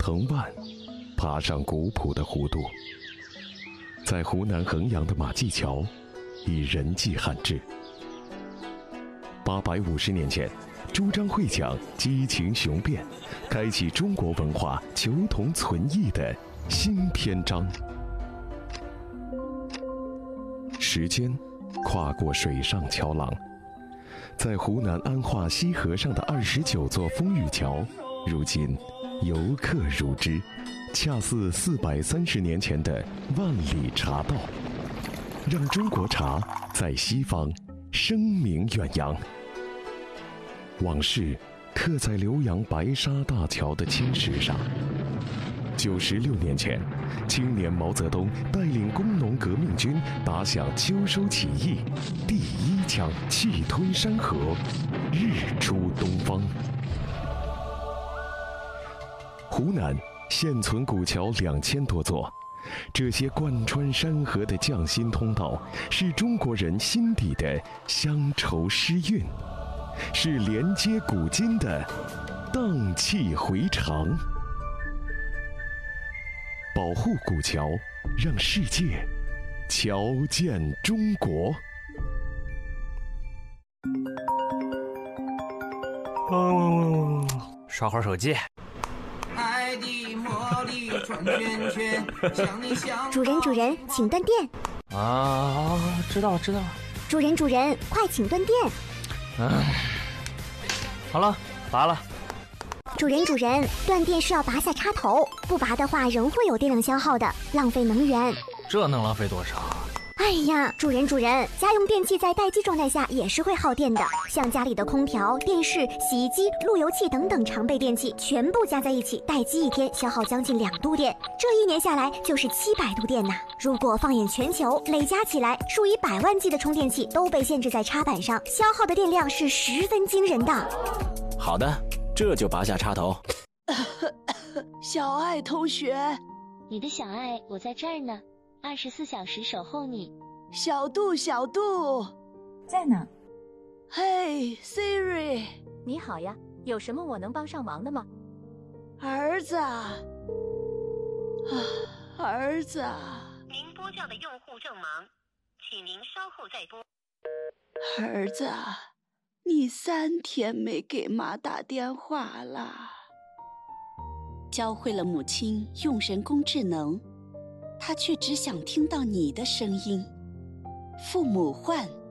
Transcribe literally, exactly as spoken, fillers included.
藤蔓，爬上古朴的弧度。在湖南衡阳的马驥桥，以人迹罕至。八百五十年前，朱张会讲激情雄辩，开启中国文化求同存异的新篇章。时间跨过水上桥廊，在湖南安化西河上的二十九座风雨桥，如今游客如织，恰似四百三十年前的万里茶道，让中国茶在西方声名远扬。往事刻在浏阳白沙大桥的青石上。九十六年前，青年毛泽东带领工农革命军打响秋收起义第一枪，气吞山河，日出东方。湖南现存古桥两千多座，这些贯穿山河的匠心通道，是中国人心底的乡愁诗韵，是连接古今的荡气回肠。保护古桥，让世界瞧见中国。 嗯，刷会儿手机。 爱的魔力转圈圈，想你想。 主人，主人，请断电。 啊，知道了，知道了。 主人，主人，快请断电。 嗯，好了，拔了。 主人，主人，断电是要拔下插头，不拔的话仍会有电量消耗的，浪费能源。 这能浪费多少？ 哎呀，主人主人，家用电器在待机状态下也是会耗电的，像家里的空调、电视、洗衣机、路由器等等常备电器，全部加在一起，待机一天消耗将近两度电，这一年下来就是七百度电呐。如果放眼全球，累加起来，数以百万计的充电器都被限制在插板上，消耗的电量是十分惊人的。 好的，这就拔下插头。 小爱同学， 你的小爱，我在这儿呢，二十四小时守候你。 小杜，小杜， 在呢。 嘿 ，Siri， 你好呀，有什么我能帮上忙的吗？ 儿子，啊，儿子。 您拨叫的用户正忙，请您稍后再拨。 儿子，你三天没给妈打电话了。 教会了母亲用人工智能，她却只想听到你的声音。父母唤，